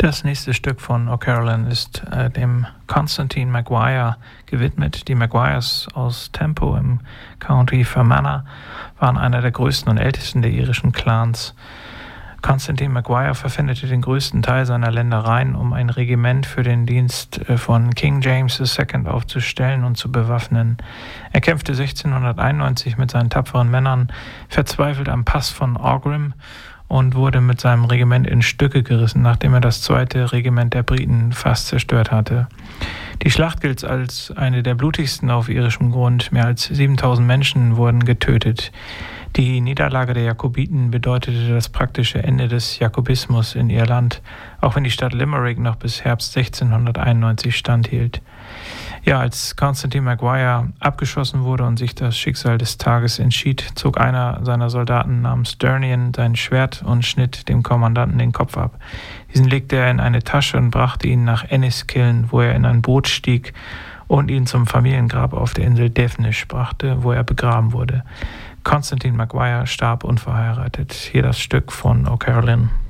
Das nächste Stück von O'Carolan ist dem Constantine Maguire gewidmet. Die Maguires aus Tempo im County Fermanagh waren einer der größten und ältesten der irischen Clans. Constantine Maguire verpfändete den größten Teil seiner Ländereien, um ein Regiment für den Dienst von King James II. Aufzustellen und zu bewaffnen. Er kämpfte 1691 mit seinen tapferen Männern verzweifelt am Pass von Aughrim und wurde mit seinem Regiment in Stücke gerissen, nachdem er das 2. Regiment der Briten fast zerstört hatte. Die Schlacht gilt als eine der blutigsten auf irischem Grund. Mehr als 7000 Menschen wurden getötet. Die Niederlage der Jakobiten bedeutete das praktische Ende des Jakobismus in Irland, auch wenn die Stadt Limerick noch bis Herbst 1691 standhielt. Ja, als Constantine Maguire abgeschossen wurde und sich das Schicksal des Tages entschied, zog einer seiner Soldaten namens Durnian sein Schwert und schnitt dem Kommandanten den Kopf ab. Diesen legte er in eine Tasche und brachte ihn nach Enniskillen, wo er in ein Boot stieg und ihn zum Familiengrab auf der Insel Devenish brachte, wo er begraben wurde. Constantine Maguire starb unverheiratet. Hier das Stück von O'Carolan.